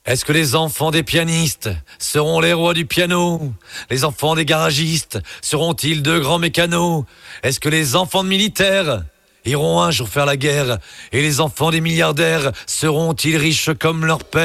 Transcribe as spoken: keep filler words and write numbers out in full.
Est-ce que les enfants des pianistes seront les rois du piano? Les enfants des garagistes seront-ils de grands mécanos? Est-ce que les enfants de militaires iront un jour faire la guerre? Et les enfants des milliardaires seront-ils riches comme leur père?